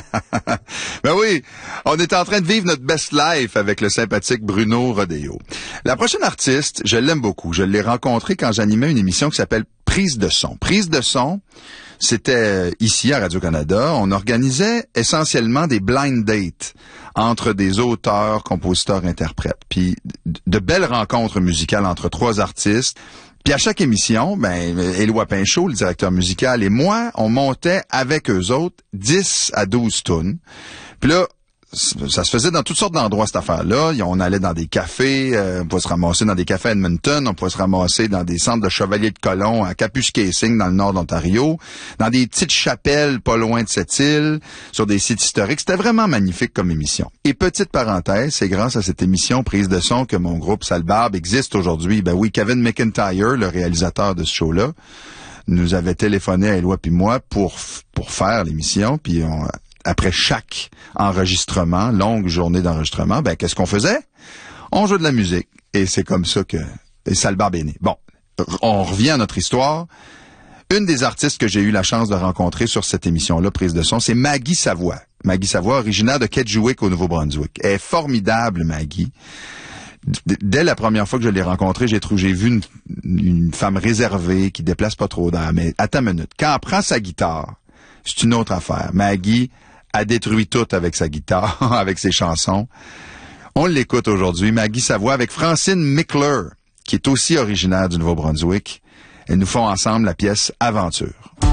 Ben oui, on est en train de vivre notre best life avec le sympathique Bruno Rodeo. La prochaine artiste, je l'aime beaucoup. Je l'ai rencontrée quand j'animais une émission qui s'appelle Prise de son. Prise de son, c'était ici à Radio-Canada. On organisait essentiellement des blind dates entre des auteurs, compositeurs, interprètes. Puis de belles rencontres musicales entre trois artistes. Puis à chaque émission, Éloi Pinchot, le directeur musical, et moi, on montait avec eux autres 10 à 12 tunes. Puis là, ça se faisait dans toutes sortes d'endroits, cette affaire-là. On allait dans des cafés, on pouvait se ramasser dans des cafés à Edmonton, on pouvait se ramasser dans des centres de Chevalier de Colomb à Kapuskasing, dans le nord d'Ontario, dans des petites chapelles pas loin de cette île, sur des sites historiques. C'était vraiment magnifique comme émission. Et petite parenthèse, c'est grâce à cette émission Prise de son que mon groupe Salbarbe existe aujourd'hui. Ben oui, Kevin McIntyre, le réalisateur de ce show-là, nous avait téléphoné à Éloi puis moi pour faire l'émission, puis après chaque enregistrement, longue journée d'enregistrement, qu'est-ce qu'on faisait? On jouait de la musique. Et c'est comme ça que Salbarbe est né. Bon, on revient à notre histoire. Une des artistes que j'ai eu la chance de rencontrer sur cette émission-là, Prise de son, c'est Maggie Savoie. Maggie Savoie, originaire de Kedgewick au Nouveau-Brunswick. Elle est formidable, Maggie. Dès la première fois que je l'ai rencontrée, j'ai vu une femme réservée qui déplace pas trop d'air. Mais attends une minute. Quand elle prend sa guitare, c'est une autre affaire. Maggie a détruit tout avec sa guitare, avec ses chansons. On l'écoute aujourd'hui, Maggie Savoie, avec Francine Mickler, qui est aussi originaire du Nouveau-Brunswick. Elles nous font ensemble la pièce Aventure.